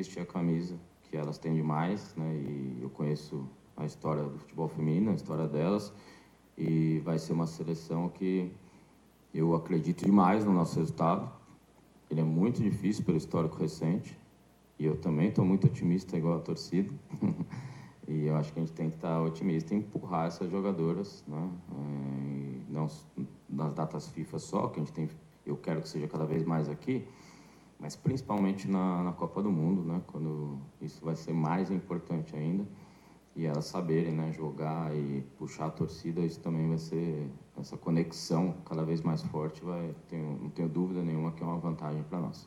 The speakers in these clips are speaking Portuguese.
vestir a camisa que elas têm demais, né? E eu conheço a história do futebol feminino, a história delas, e vai ser uma seleção que eu acredito demais no nosso resultado. Ele é muito difícil pelo histórico recente, e eu também estou muito otimista, igual a torcida. E eu acho que a gente tem que estar otimista e empurrar essas jogadoras, né? Não nas datas FIFA só, que a gente tem, eu quero que seja cada vez mais aqui, mas principalmente na Copa do Mundo, né? Quando isso vai ser mais importante ainda. E elas saberem, né, jogar e puxar a torcida, isso também vai ser, essa conexão cada vez mais forte, não tenho dúvida nenhuma que é uma vantagem para nós.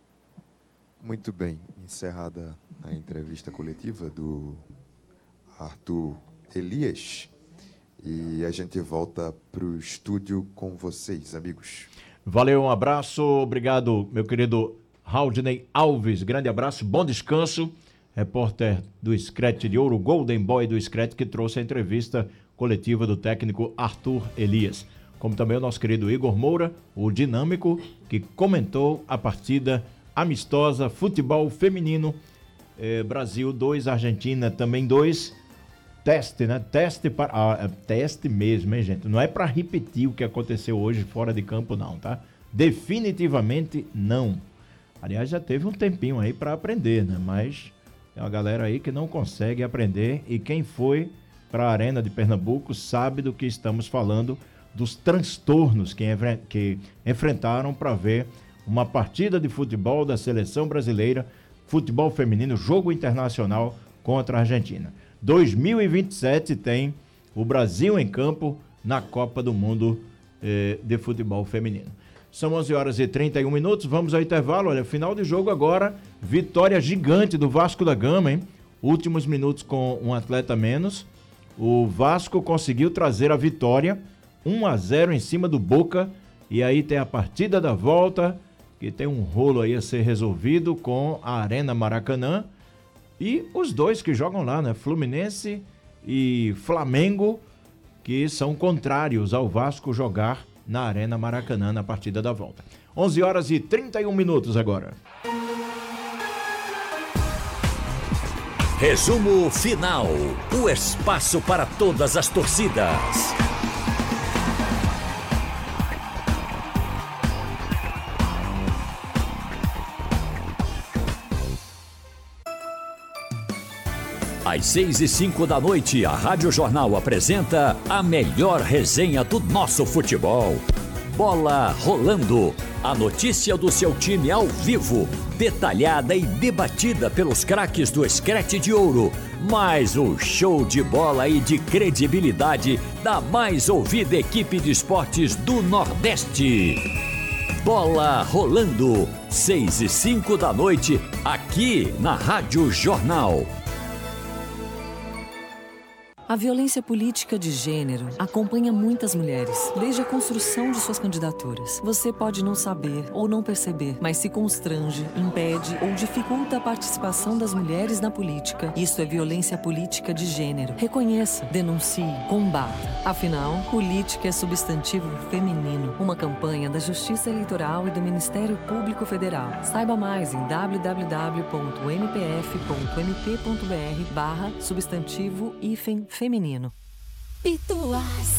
Muito bem, encerrada a entrevista coletiva do Arthur Elias, e a gente volta para o estúdio com vocês, amigos. Valeu, um abraço, obrigado, meu querido Raudney Alves, grande abraço, bom descanso. Repórter do Scratch de Ouro, Golden Boy do Scratch, que trouxe a entrevista coletiva do técnico Arthur Elias. Como também o nosso querido Igor Moura, o dinâmico, que comentou a partida amistosa, futebol feminino, Brasil 2, Argentina também 2. Teste, né? Teste mesmo, hein, gente? Não é para repetir o que aconteceu hoje fora de campo, não, tá? Definitivamente não. Aliás, já teve um tempinho aí para aprender, né? Mas tem uma galera aí que não consegue aprender, e quem foi para a Arena de Pernambuco sabe do que estamos falando, dos transtornos que enfrentaram para ver uma partida de futebol da seleção brasileira, futebol feminino, jogo internacional contra a Argentina. 2027 tem o Brasil em campo na Copa do Mundo de futebol feminino. São 11h31, vamos ao intervalo. Olha, final de jogo agora, vitória gigante do Vasco da Gama, hein? Últimos minutos com um atleta menos. O Vasco conseguiu trazer a vitória, 1-0 em cima do Boca, e aí tem a partida da volta, que tem um rolo aí a ser resolvido com a Arena Maracanã, e os dois que jogam lá, né? Fluminense e Flamengo, que são contrários ao Vasco jogar na Arena Maracanã na partida da volta. 11h31 agora. Resumo final. O espaço para todas as torcidas. Às 6h05, a Rádio Jornal apresenta a melhor resenha do nosso futebol. Bola Rolando. A notícia do seu time ao vivo, detalhada e debatida pelos craques do Scratch de Ouro. Mais um show de bola e de credibilidade da mais ouvida equipe de esportes do Nordeste. Bola Rolando. 6h05, aqui na Rádio Jornal. A violência política de gênero acompanha muitas mulheres, desde a construção de suas candidaturas. Você pode não saber ou não perceber, mas se constrange, impede ou dificulta a participação das mulheres na política. Isso é violência política de gênero. Reconheça, denuncie, combata. Afinal, política é substantivo feminino. Uma campanha da Justiça Eleitoral e do Ministério Público Federal. Saiba mais em www.mpf.mp.br/substantivo-feminino. Pituás,